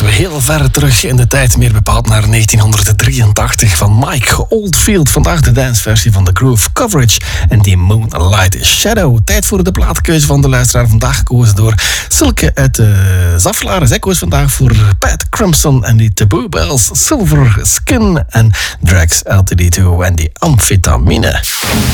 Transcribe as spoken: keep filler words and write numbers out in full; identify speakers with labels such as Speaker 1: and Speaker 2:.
Speaker 1: moeten we heel ver terug in de tijd, meer bepaald naar negentienhonderddrieëntachtig van Mike Oldfield. Vandaag de danceversie van The Groove Coverage en die Moonlight Shadow. Tijd voor de plaatkeuze van de luisteraar, vandaag gekozen door Silke uit uh, Zaflaar. Zij koos vandaag voor Pat Crimson en die Taboo Bells, Silver Skin en Drax L T D twee en die Amfetamine.